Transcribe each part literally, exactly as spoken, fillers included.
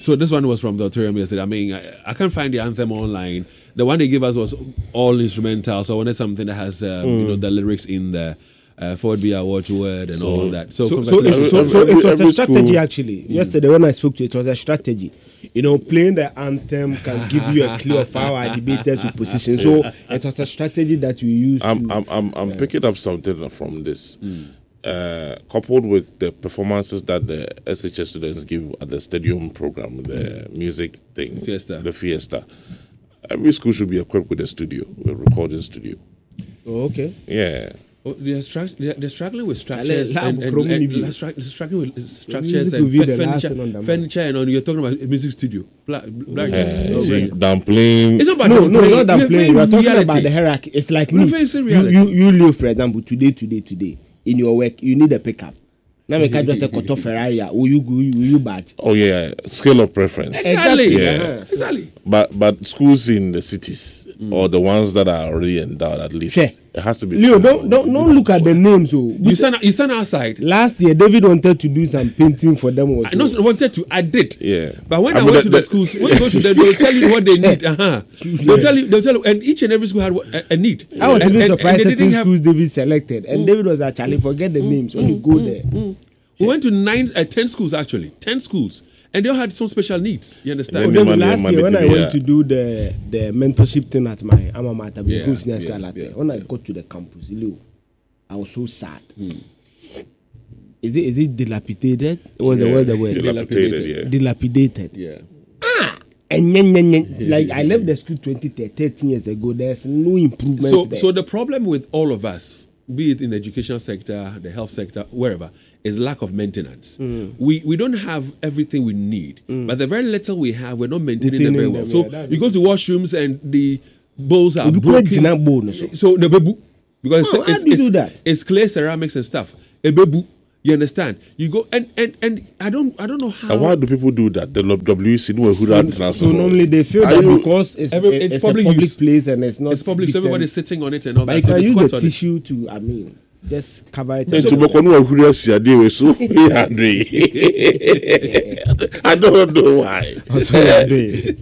so this one was from the auditorium yesterday. I mean, I, I can't find the anthem online. The one they gave us was all instrumental, so I wanted something that has um, mm. you know the lyrics in there. Uh, Ford be a watchword and so, all of that. So, so, so, it, so, so it was a strategy school. actually. Mm. Yesterday when I spoke to you, it was a strategy. You know, playing the anthem can give you a clue of how our debaters will position. So it was a strategy that we used. I'm, to, I'm, I'm, I'm uh, picking up something from this, mm. uh, coupled with the performances that the S H S students give at the stadium program, the mm. music thing, Fiesta. the Fiesta. Every school should be equipped with a studio, with a recording studio. Oh, okay. Yeah. Oh, they're, stru- they're, they're struggling with structures and, and, and, and, and stru- struggling with structures and fe- furniture, furniture and on. You're talking about a music studio. Black, black, yeah, no, see, downplaying. It's not about no, downplaying. no, not downplaying. We're talking reality. about the hierarchy. It's like We're me. facing You, reality. you, you live, for example, today, today, today. In your work, you need a pickup. Now we can't just say Koto Ferrari. Will you, will you, will you badge? Oh yeah, scale of preference. Exactly. Yeah. Uh-huh. Exactly. But but schools in the cities mm. or the ones that are already endowed, at least Sure. it has to be. Leo, don't don't don't look at the names. Oh, You stand, you stand outside. last year, David wanted to do some painting for them. Also. I not wanted to. I did. Yeah. But when I I, mean, went the- to the, the- schools, when you go to them, they'll tell you what they need. Uh-huh. They'll tell you. They'll tell you. And each and every school had a, a need. I was and, even and- surprised and they certain didn't have- schools David selected, and Mm. David was actually forget the names when you go there. We went to nine, uh, ten schools actually, ten schools, and they all had some special needs. You Oh, understand? Yeah. David, money, last money, year when I yeah. went to do the the mentorship thing at my alma mater, Yeah, Bukun Senior yeah, School Latte, yeah, when I yeah. got to the campus, Leo, I was so sad. Mm. Is it is it dilapidated? What was the Yeah, word? The word dilapidated, yeah. dilapidated. Yeah. And yen, yen, yen. Like I left the school twenty, thirteen years ago. There's no improvement. So, there. so the problem with all of us, be it in the education sector, the health sector, wherever, is lack of maintenance. Mm. We we don't have everything we need, but the very little we have, we're not maintaining them very Maintaining well. them, So yeah, that you go to washrooms and the bowls are You go broken. Gina bowl, no, so. So the bebu, because Oh, it's, how do you it's, do that? it's clay ceramics and stuff. A bebu, you understand? You go and and and I don't I don't know how. And why do people do that? The W C know who that So, so normally they feel Are that you- because it's, Every- it's, it's a public public use. place and it's not It's public, so decent. everybody's sitting on it and all But that. you So can they use squat the on it. tissue to, I mean, just cover it. And up. to make one who could see a day with so Andre. I don't know why. That's what I do.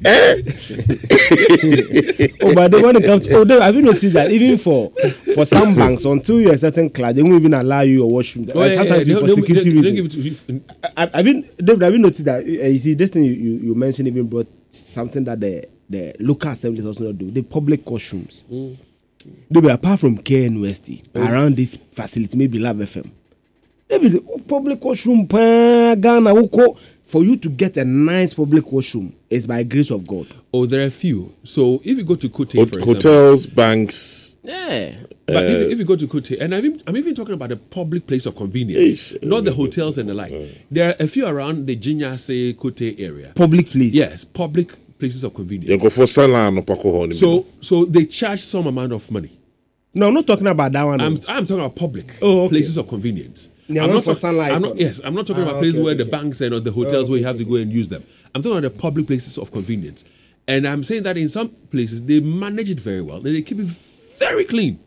Oh, but then when it comes to, oh, they, have you noticed that even for for some banks, until you're a certain class, they won't even allow you your washroom. Oh, yeah, yeah, Sometimes yeah. for They- they- security they- they reasons. give it to- I, I mean, David, have you noticed that? Uh, you see, this thing you, you, you mentioned even brought something that the the local assemblies also not do. The public washrooms. Mm. They were apart from K University around this facility, maybe Love F M. Maybe the public washroom, pa, Ghana, Uko, for you to get a nice public washroom is by grace of God. Oh, there are a few. So if you go to Kote, Hot- for example, hotels, banks. Yeah. but if, Uh, if you go to Kote, and I'm even, I'm even talking about the public place of convenience, Ish. not the hotels and the like. There are a few around the Jinyase Kote area. Public place. Yes, public places of You convenience. go for salon or Paco So so they charge some amount of money. No, I'm not talking about that one. I'm no. I'm talking about public Oh, okay. places of convenience. Yeah, I'm one not for talk- sunlight. I'm not, yes, I'm not talking Ah, about places okay, where okay, the okay. banks and or the hotels Oh, where you okay, have to go and use them. I'm talking about the public places of convenience. And I'm saying that in some places they manage it very well. They keep it very clean.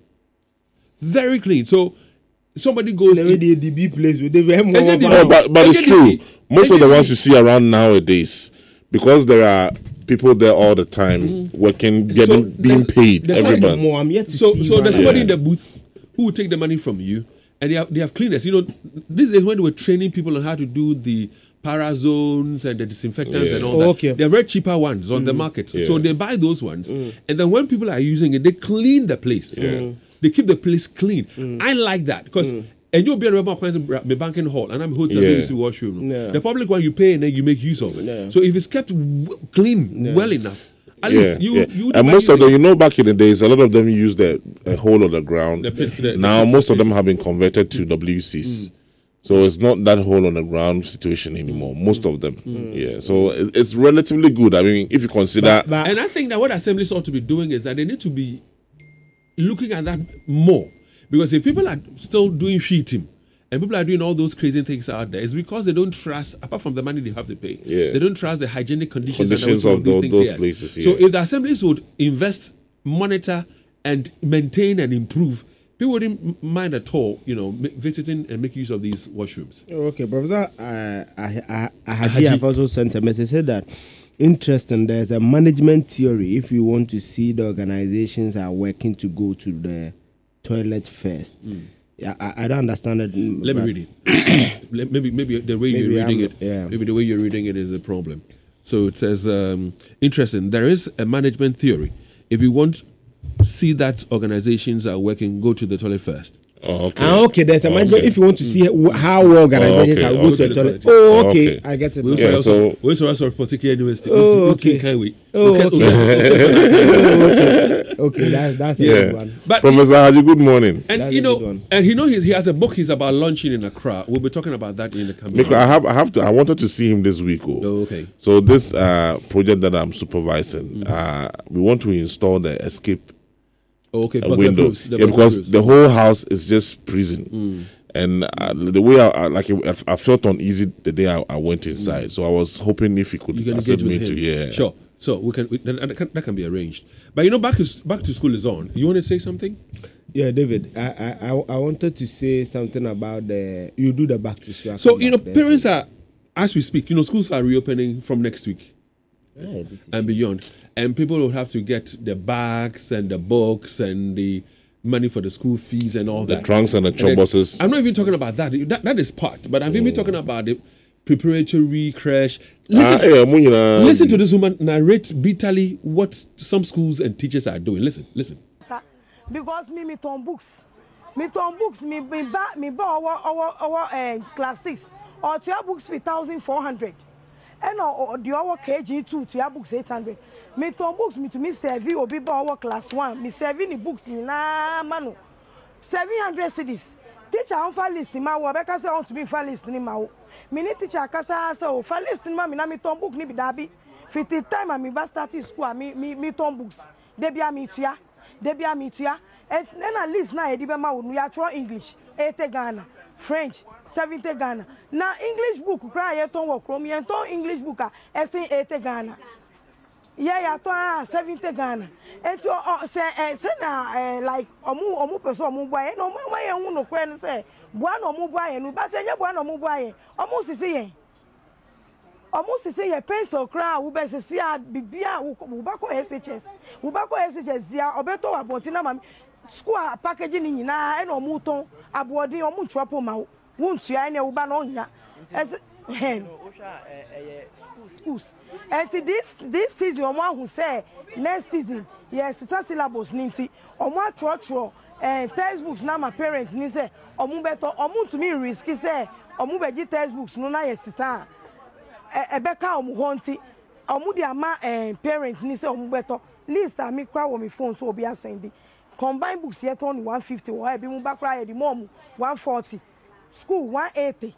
Very clean. So somebody goes The in- way the D B place, they were more Exactly. about- Oh, but, but They it's get true. it. Most They of the get ones it. you see around nowadays, because there are people there all the time working, getting, So being there's- paid there's every like month. more. I'm yet to So, see so one. there's somebody Yeah. in the booth who will take the money from you, and they have they have cleaners. You know, this is when they were training people on how to do the para zones and the disinfectants Yeah. and all Oh, that. okay. They're very cheaper ones on the market, so Yeah. they buy those ones, and then when people are using it, they clean the place. Yeah. They keep the place clean. I like that because. And you'll be able to the banking hall, and I'm hotel Yeah. you see washroom. Yeah. The public one you pay and then you make use of it. Yeah. So if it's kept w- clean well enough, at Yeah, least you yeah. you. and most of them, you know, back in the days, a lot of them used the a hole on the ground. The pit- the- now, the- most of them have been converted to W Cs. So it's not that hole on the ground situation anymore. Most of them, yeah. So it's, it's relatively good. I mean, if you consider, But- And I think that what assemblies ought to be doing is that they need to be looking at that more. Because if people are still doing cheating and people are doing all those crazy things out there, it's because they don't trust, apart from the money they have to pay, Yeah. they don't trust the hygienic conditions, Conditions under which all of these tho- things those yes. places, So yeah. if the assemblies would invest, monitor, and maintain and improve people wouldn't mind at all, you know, visiting and make use of these washrooms. Okay, Professor uh, I, I, I have also sent a message said that interesting. There's a management theory. If you want to see the organizations are working to go to the toilet first. Mm. Yeah, I, I don't understand it. Let me read it. maybe maybe the way maybe you're reading I'm, it, yeah. maybe the way you're reading it is a problem. So it says, um, interesting. There is a management theory. If you want to see that organizations are working, go to the toilet first. Oh, okay. Ah, okay, there's a oh, management. Okay. If you want to see how organizations oh, okay. are go oh, to the toilet. toilet. Oh, okay. okay. I get it. We now. Yeah, also so- we also also particular university. Oh, Uti- Uti okay. Kaiwi. Oh, Okay, okay. okay. Okay, that's that's a good Yeah. one. But Professor Haji, good morning. and That's you a know, good one. and he know he's, he has a book. He's about launching in Accra. We'll be talking about that in the coming. Because I have, I have to, I wanted to see him this week. Oh, Oh, okay. So this uh, project that I'm supervising, uh, we want to install the escape Oh, okay. uh, burglar window. proofs, the Yeah, burglar because proofs. the whole house is just prison. And uh, the way I, I like, it, I felt uneasy the day I, I went inside. So I was hoping if he could you can accept engage me with him. to, yeah. Sure. So we can, we, that, that can that can be arranged. But you know, back to back to school is on. You want to say something? Yeah, David, I, I I I wanted to say something about the you do the back to school. I'll So come you know, back there, parents so- are, as we speak, you know, schools are reopening from next week Yeah, this is- and beyond, and people will have to get the bags and the books and the money for the school fees and all The that. trunks and the And then- buses. I'm not even talking about that. That, that is part, but I'm even talking about the preparatory crash. Listen, Ah, yeah, mo nyinaa- listen to this woman narrate bitterly what some schools and teachers are doing. Listen, listen. Because me me turn books me turn books me me ba me ba our our our uh, class six or two books for thousand four hundred and or the our K G two two books eight hundred me turn books me to me serve obi ba our class one me serving the books ni na manu seven hundred cedis teacher on file list ma wo be ka say on to be file list ni ma wo me ni teacher kasa say o file list ni ma me na me turn book ni bi dabi fifty time and me ba start school me me me turn books dey bia me tua dey bia me tua and then at least na e di be ma wo no ya tro English eighty Ghana French seventy Ghana na English book cry ye ton wo krom ye ton English book a esin eighty Ghana yeah ya ton seventy Ghana and so say say na like omu omu person omu boy no omu ma ye hu no kwen say boa no omu boy no but say boa no omu boy omu sisi ye omu sisi ye pencil cry wo be sisi a bibia wo ba ko S H S wo ba ko S H S dia obeto wa bonti na ma school packaging ni nyina e na omu ton aboodin omu twapo ma wo ntua na wo ba no nya schools and this this season omu ahu say next season yes it's syllabus ninety omu atro eh textbooks na my parents ni say omu beto omu to me risky say omu be textbooks no na yes sisa ebeka omu honti omu di ama eh parents ni say omu beto list am kra wo me phone so obi asend combine books yet on one fifty or e bi mu ba kra di mom one forty school one eighty.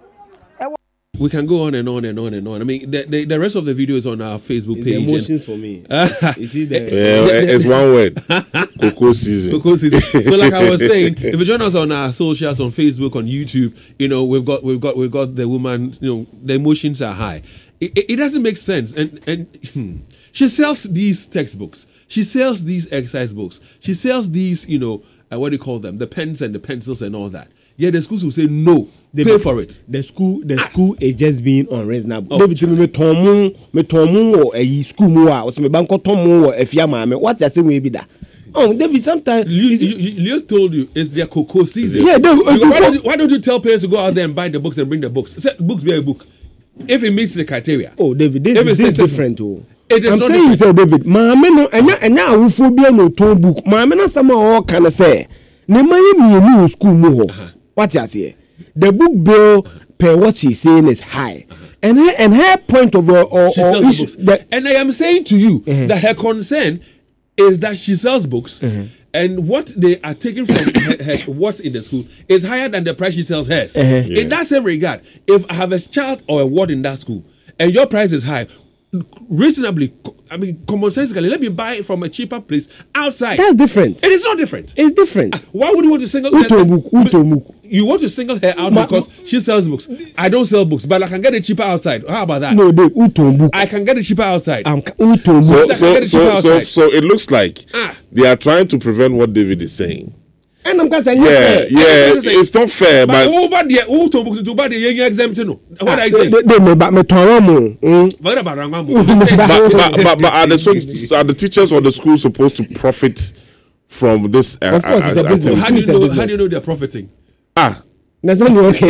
We can go on and on and on and on. I mean, the, the, the rest of the video is on our Facebook It's page. the emotions for me. You see the Yeah, it's one word. Cocoa season. Because it's, so, like I was saying, if you join us on our socials, on Facebook, on YouTube, you know we've got we've got we've got the woman. You know the emotions are high. It, it, it doesn't make sense. And and she sells these textbooks. She sells these exercise books. She sells these. You know uh, what do you call them? The pens and the pencils and all that. Yeah, the schools will say no. They pay for it. The school, the school is just being unreasonable. Oh, David, me tomu, me tomu or a school mua, or some banko tomu or a fiamame. What you say we be that? Oh, David, sometimes Leo's told you it's their cocoa season. Yeah, they- Because why, don't you, why don't you tell parents to go out there and buy the books and bring the books? Say, books be a book. If it meets the criteria. oh, David, this, If this it's is sensible. different. Oh, It is I'm not saying, different. say, David, maame no, enya enya awufobi no ton book. Maame na sama all can say. Ne maye mi ni school mu ho. What you say? The book bill per what she's saying is high, uh-huh. and her and her point of uh, or, She or sells issue, books. that, And I am saying to you Uh-huh. that her concern is that she sells books, Uh-huh. and what they are taking from her, her, what's in the school is higher than the price she sells hers. Uh-huh. Yeah. In that same regard, if I have a child or a ward in that school and your price is high, reasonably, I mean, commonsensically, let me buy it from a cheaper place outside. that's different. It is not different. It's different. Why would you want to single Uto book, uto book. You want to single her out Ma- because she sells books. I don't sell books, but I can get it cheaper outside. How about that? No, the uto book. I can get it cheaper outside. I'm uto So, book. I can get so, it cheaper so, so, outside. so it looks like Ah. they are trying to prevent what David is saying. And I'm saying, yeah, yeah, it's not fair. But But over there, who to book to buy the young exempt? No, what I say. they me but me tomo. Forget about but, Rangwambo. but, but, but are the so, are the teachers or the school supposed to profit from this? Uh, Of course, it's a uh, business. How do you It's a know? business. How do you know they're profiting? Ah, That's not okay.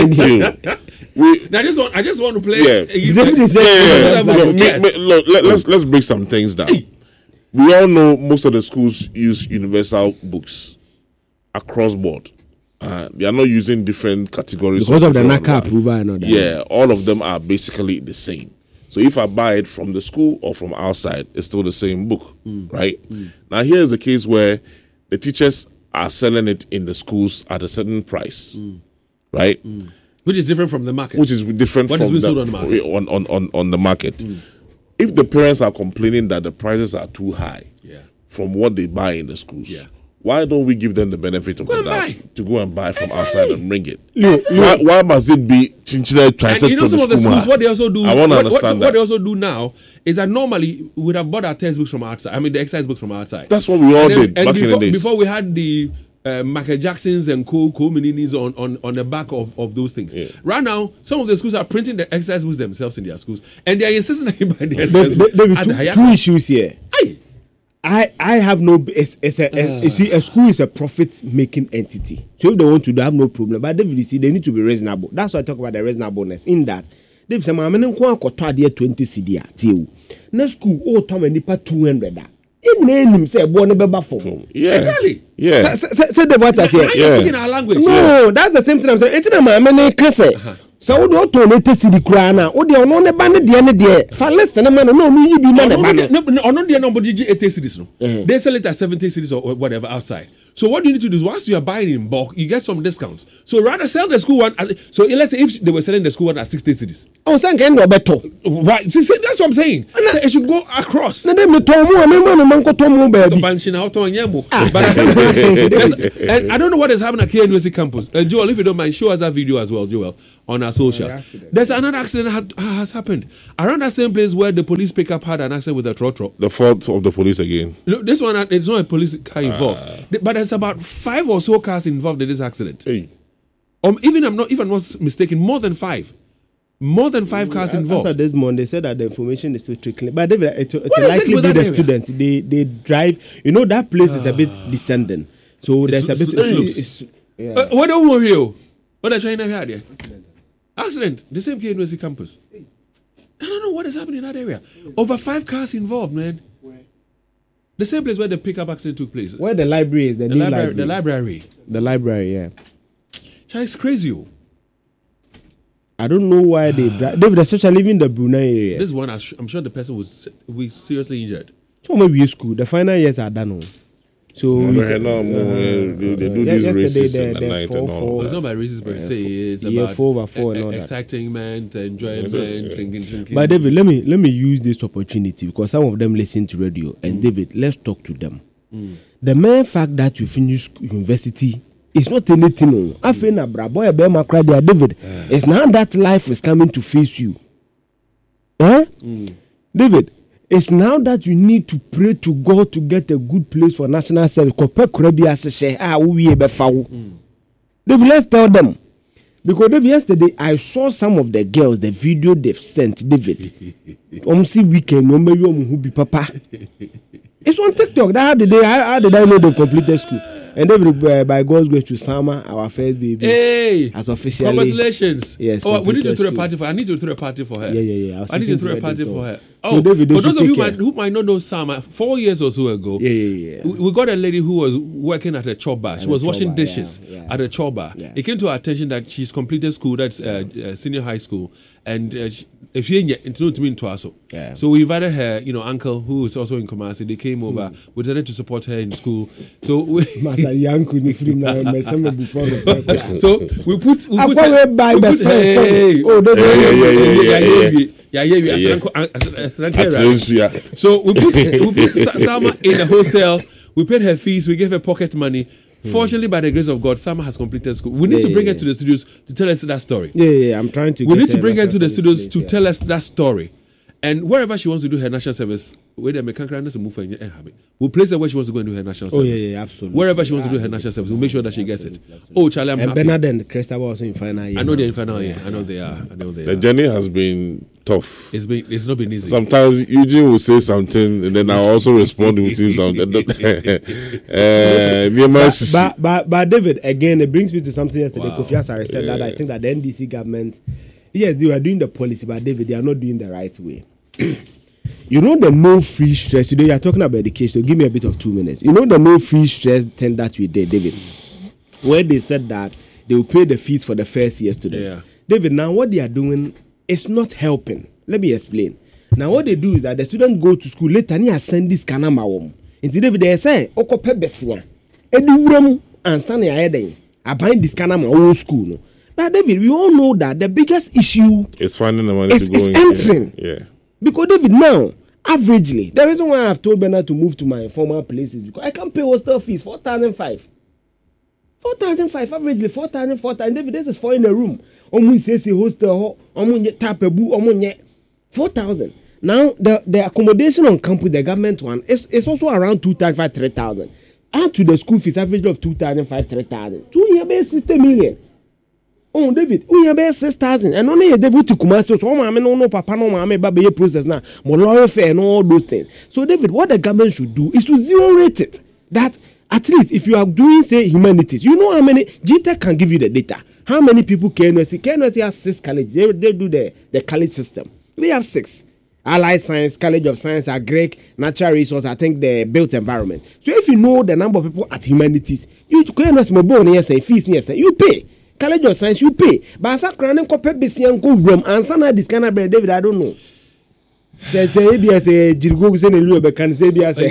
we. Now, I just want, I just want to play. Yeah. uh, you- David is Yeah, yeah, yeah. Yes. Look, me- me- look, let, let's let's break some things down. We all know most of the schools use universal books across board. Uh, they are not using different categories Because of the different NACA ones. approval and all that. Yeah, all of them are basically the same. So if I buy it from the school or from outside, it's still the same book, right? Now here's the case where the teachers are selling it in the schools at a certain price, right? Which is different from the market. Which is different What from is being the, sold on the market. on, on, on, on the market. If the parents are complaining that the prices are too high Yeah. from what they buy in the schools, Yeah. why don't we give them the benefit of Go the and doubt buy. to go and buy from Exactly. outside and bring it? Exactly. Why, why must it be chinchilla And transit you know to some the of the school? schools, what they also do, I want to what, understand what, what they that. also do now is that normally we would have bought our textbooks from outside. I mean, the exercise books from outside. That's what we all and then- did and back before, in the days. Before we had the uh, Michael Jacksons and Co. Co. Mininis on, on, on the back of, of those things. Yeah. Right now, some of the schools are printing the exercise books themselves in their schools, and they are insisting that you buy the exercise David, books David, at two, the higher two cost. issues here. Aye. I I have no. It's, it's a, a you see, a school is a profit making entity. So if they want to, they have no problem. But David, you see, they need to be reasonable. That's why I talk about the reasonableness. In that, David said, "I'm going to go to twenty C D. Till next school, oh, Tom and Nipa two hundred. Even him say, born a baby for." Yeah. Exactly. Yeah. Say the what I Now say. you're Yeah. speaking our language. No, that's the same thing I'm saying. It's not my money. Can say. So we don't turn it to see the crana. Oh, they are not the band. They are not there. For less than a man, no, me you be man. No, no, no, no, no, no, nobody eighty cities. No, they sell it at seventy cities or whatever outside. So what you need to do is, once you are buying in bulk, you get some discounts. So rather sell the school one. At, so let's say if they were selling the school one at sixty cities, Oh, thank you. No better. right? See, see, that's what I'm saying. So it should go across. Na dem me tomu, me man man ko tomu To baby. Banshee now, to Onyemo. But I think- there's- and I don't know what is happening at K N U S C campus. Uh, Joel, if you don't mind, show us that video as well, Joel, on our socials. There's another accident had, has happened around that same place where the police pickup had an accident with a trotro. The fault of the police again. You know, this one, uh, it's not a police car involved, Th- but there's about five or so cars involved in this accident. Hey. Um, even I'm not, if I'm not mistaken, more than five, more than five cars After involved. this morning, they said that the information is still trickling. But David, it, it What is it likely with be that the area? students. They they drive. You know that place is a bit descending, so It's there's a bit. sl- slopes. it's- yeah. Uh, what don't worry, you? What are trying to have there? Accident. The same K N U S C campus. I don't know what is happening in that area. Over five cars involved, man. The same place where the pickup accident took place. Where the library is, the, The new library, library. the library. The library, yeah. Child, it's crazy. Oh. I don't know why they drive. David, especially in the Brunei area. This one, I'm su- I'm sure the person was was seriously injured. So maybe school. The final years are done. oh. So No, we- no, no, no, they, they do yeah, these yesterday races the- in the the night four- and all four- It's that. not about racism, but say it's yeah, about four over four e- and all e- that. excitement, enjoyment, Yeah. drinking, drinking. But David, let me let me use this opportunity because some of them listen to radio. And David, let's talk to them. The mere fact that you finish school- university is not anything. I feel na bra boy be my cry there, David. It's now that life is coming to face you. Huh? David, it's now that you need to pray to God to get a good place for national service. Kope kura bi ase she ah wo wie be fa wo. David, let's tell them. Because David, yesterday I saw some of the girls, the video they've sent, David. Um, see weekend, no maybe um who be papa. It's on TikTok. That how did they? How, how did I know they've completed school? And David, uh, by God's grace, to Sama, our first baby, Hey, has officially. congratulations! Yes, Oh, we need to completed throw a school. party for. I need to throw a party for her. Yeah, yeah, yeah. I was I need to thinking throw a to party write it for down. her. So, Oh, David, they for those should of you take might, care. who might not know Sama, four years or so ago, Yeah, yeah, yeah. we, we got a lady who was working at a chop bar. She At a was chop washing bar, dishes yeah, yeah. at a chop bar. Yeah. It came to our attention that she's completed school, that's uh, uh, senior high school, and uh, she, if she ain't into to me into us. Yeah. So we invited her, you know, uncle who is also in Kumasi. They came over. We decided to support her in school. So we, Masa yanku ni free na me some before the so we put we I put probably her, buy we the put friend, hey, friend. Oh, they- Yeah, yeah, yeah, yeah, yeah, yeah, yeah. yeah, yeah, yeah, Yeah, yeah. At yeah. So we put we put Sa- Sama in a hostel. We paid her fees. We gave her pocket money. Fortunately, by the grace of God, Sama has completed school. We need Yeah, to bring yeah, her to the studios to tell us that story. Yeah, yeah, yeah, I'm trying to. We get need to her bring her to the national studios service to place, tell us that story. And wherever she wants to do her national service, where the mechanical doesn't move for any habit. We'll place her where she wants to go and do her national Oh, service. yeah, yeah, absolutely. Wherever she wants Yeah, to do her national service, we'll make sure that she gets it. absolutely, absolutely. Oh, Charlie, I'm And happy. Bernard and Cresta were also in final year. I know now. they're in final year. I know they are. I know they The are. journey has been tough. It's been. It's not been easy. Sometimes Eugene will say something, and then I'll also respond with him something. uh, But, but, but, but David, again, it brings me to something yesterday. Wow. Kofi Asare said that I think that the N D C government, yes, they were doing the policy, but David, they are not doing the right way. You know the no free stress. Today you are talking about education. So give me a bit of two minutes. You know the no free stress thing that we did, David, where they said that they will pay the fees for the first year students. Yeah. David, now what they are doing is not helping. Let me explain. Now what they do is that the students go to school later and they send this kind of mawom. Until David, they say, "Oko pebesia, eduram and sunny ayede. I bind this kind of my school." No, but David, we all know that the biggest issue it's finding the money is, to go is in. entering. Yeah. Because David, now, averagely, the reason why I've told Bernard to move to my former place is because I can't pay hostel fees, four thousand five. four thousand five, averagely, four thousand, four thousand. David, this is four in a room. Omu says a hostel, omu nye tapebu, omu nye four thousand. Now, the, the accommodation on campus, the government one, is, is also around two thousand five, three thousand. Add to the school fees, average of two thousand five, three thousand. Two year base, sixty million. Oh, David, we have six thousand, and only a David to Kumasi. So, I'm no no papa no mama baby process now, more lawyer fair and all those things. So, David, what the government should do is to zero rate it. That at least if you are doing say humanities, you know how many G T E C can give you the data. How many people K N U S C? K N U S C has six colleges. They, they do the the college system. We have six. Allied Science, College of Science, Agric, Natural Resource, I think the built environment. So if you know the number of people at humanities, you K N U S C mobile yes, fees yes, you pay. College of Science, you pay. But as a crown and copy B C and go room and some of this kind of David, I don't know. Say say A B S a Jirgo say a little bit can say B S.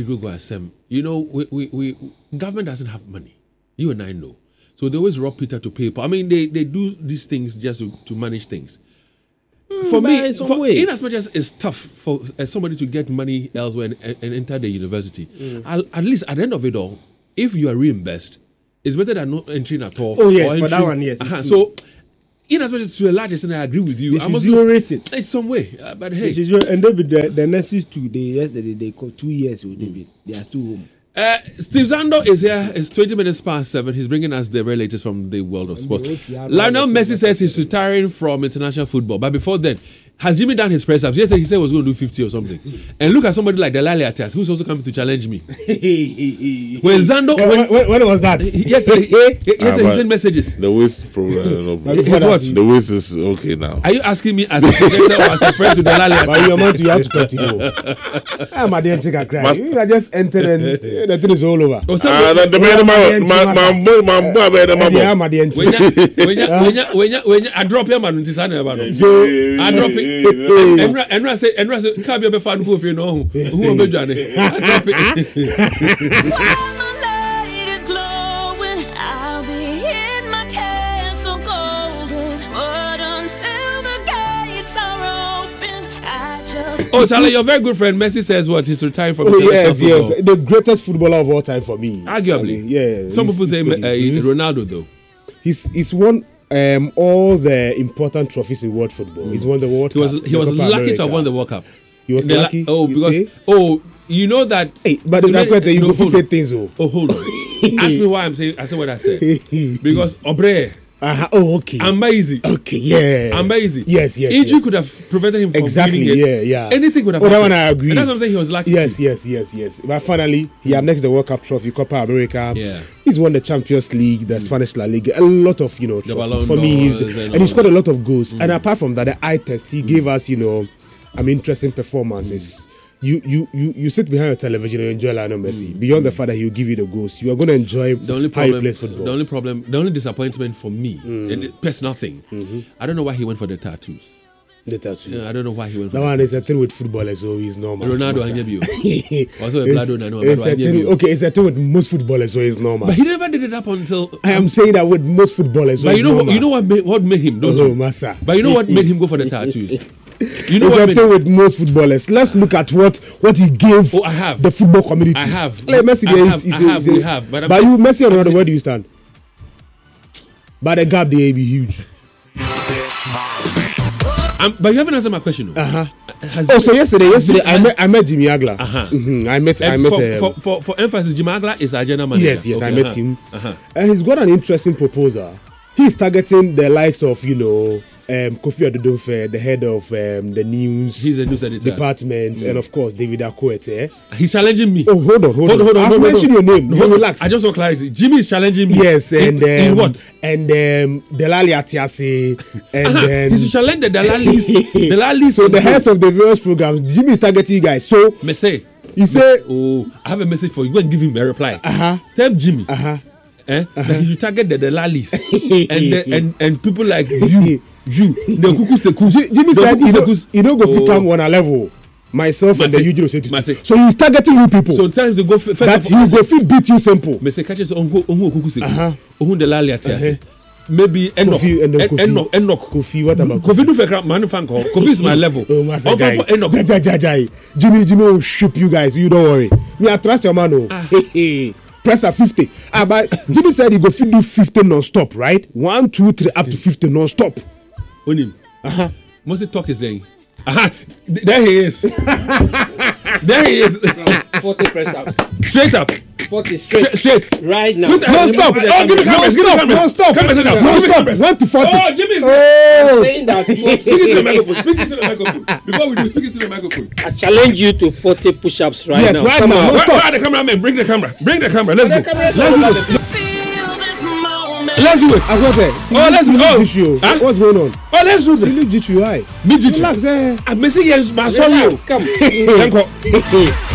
You know, we, we, we government doesn't have money. You and I know. So they always rob Peter to pay Paul. I mean, they, they do these things just to, to manage things. Mm, for me, some for, way. in as much as it's tough for uh, somebody to get money elsewhere and, and, and enter the university, Mm. I'll, at least at the end of it all, if you are reimbursed, it's better than not entering at all. Oh, yes, or for that entering- one, yes, it's Uh-huh. true. So, in as much as to a large extent, I agree with you. They I should must zero rate it. It's some way. Uh, but hey. They should zero- And David, the, the nurses too, they yesterday they called two years with David. They are still home. Uh, Steve Zando is here. It's twenty minutes past seven. He's bringing us the very latest from the world of sports. Lionel Messi says he's retiring from international football. But before then, has Jimmy done his press ups? Yesterday he said he was going to do fifty or something. And look at somebody like Delali Atias, who's also coming to challenge me. When Zando... when, when, when was that? Yesterday, yesterday Ah, he but sent messages. The waist problem. No, But bro. before It's that, what? you- The waist is okay now. Are you asking me as a projector or as a friend to Delali But you Atias? want to, you have to talk to you. I'm a dear chicken cry. Must- You are just entered and uh, the thing is all over. Oh, so Ah, when- the man, my my my boy, my boy, my And boy. yeah, I'm a dear when chicken. ya- when ya- when ya- when ya- when ya- I drop him and it's an ever. So, I drop it. Enra Enra say Enra say can't be a fan go for no. Who will be Johnny? I drop it. While my light is glowing, I'll be in my castle golden. But until the gates are open, I just Oh, Charlie, your very good friend Messi says what? He's retiring from oh, international yes, football. yes. The greatest footballer of all time for me. Arguably. I mean, yeah. Some he's- people say he's uh, good. He's- Ronaldo though. He's, he's won um, all the important trophies in world football. He's won the World He was Cup. he the was Copa lucky America. to have won the World Cup. He was The la- lucky. oh, you because say? oh, you know that. Hey, but the you made- you no, go fi hold say on. things. Oh. Oh, hold on. Ask me why I'm saying I said what I said. Because Obre, Uh-huh. Oh, okay. amazing. okay, yeah. Amazing. Yes, yes. Injury yes. could have prevented him from Exactly, winning it. yeah, yeah. Anything would have Oh, that happened. one I agree. And that's what I'm saying. He was lucky. Yes, too. yes, yes, yes. But finally, he annexed the World Cup trophy, Copa America. Yeah. He's won the Champions League, the Spanish La Liga, a lot of, you know, trophies. Ballon For me, he's, d'Ors and and all he scored that. a lot of goals. And apart from that, the eye test, he gave us, you know, I mean, interesting performances. You, you you you sit behind your television and enjoy Lionel Messi. Beyond the fact that he will give you the goals, you are going to enjoy The only how he problem, plays football. the only problem, the only disappointment for me, and it- personal thing, Mm-hmm. I don't know why he went for the tattoos. The tattoo. Yeah, I don't know why he went for That the one is a thing with footballers, so he's normal. Ronaldo Massa. Anyabio. Also a It's- blood donor, no, it's but a thing- Anyabio. Okay, it's a thing with most footballers, so it's normal. But he never did it up until. I am saying that with most footballers, so But it's you know, what, normal. you know what made, what made him, don't Oh, you? massa. But you know what made him go for the tattoos? You know It's what a made thing with most footballers. Let's look at what what he gave Oh, I have. the football community. I have. Like Messi, I there have, is- is I a- have, is a- we have, but I'm But saying- you, Messi and I'm Ronaldo, saying- where do you stand? But the gap there be huge. Um, but you haven't answered my question. Uh huh. Has Oh, so yesterday, yesterday has- I met I met Jimmy Agla. Uh-huh. Mhm, I met I And met. for, um, for, for, for emphasis, Jim Agla is our general manager. Yes, yes, Okay, I met uh-huh. him. Uh-huh. And he's got an interesting proposal. He's targeting the likes of, you know, um, Kofi Adodunfe, the head of um, the news He's a news editor. department, Mm. and of course David Akwete. He's challenging me. Oh, hold on, hold, Hold on, hold on. I've no, no, mentioned no. your name. No, No, hold on. relax. I just want clarity. Jimmy is challenging me. Yes, in, and um, in what? And um, Delali Atiasi, and Uh-huh. then He's to challenge the Dalalis. Dalalis. so the heads of the various programs. Jimmy is targeting you guys. So Me say. you say, Oh, I have a message for you. Go and give him a reply. uh huh, Tell Jimmy. uh huh. Eh? That you target the Dalalis and, the, and and people like you, you, the cuckoo sekus. Jimmy the said cuckoo you know, sekus. you know go fit Oh. am on a level. Myself and the Mate, Eugene Osetu. Mate. So he's targeting you people. So tell him to go f- first that of he all. go fit beat you simple. Me say catch us on go on go cuckoo sekus. Uh-huh. On the Lali atiasi. Uh-huh. Maybe Enoch. Kofi, and then Kofi. Enoch. Enoch. Kofi, what about Kofi do fake man fan call. Kofi is my level. Oh, Master Offer Jai. for Enoch. Jai, Jai, Jai. Jimmy, Jimmy will ship you guys. You don't worry. Me, I trust your man. Oh. Ah. Hey, hey. Press at fifty. Ah, but Jimmy said he go fit do fifty non-stop, right? One, two, three, up to fifty non-stop. Onim. Uh-huh. Must talk is saying. Aha. Th- There he is. There he is. forty press ups. Straight up. forty straight. Straight. Straight. Right now. Put- Non-stop. Oh, give me cameras. Give me cameras. Non-stop. Cameras it up. Non-stop. Give me cameras. One to forty. Oh, Jimmy is. Oh. Saying that Speak into the forty, microphone. Speak into the microphone. Before we do, speak into the microphone. I challenge you to forty push-ups right Yes, now. right Come now. on. No Where, stop. where are the cameramen? Bring the camera. Bring the camera. Let's The go. camera is Let's all do over this. the place. Feel this moment. Let's do it. As I said, Oh, let's Philip go. Issue. Huh? What's going on? Oh, let's do this. Philip G T U I. Me, G T. Relax, eh? I'm missing you. My son, you. Relax, come. Thank you.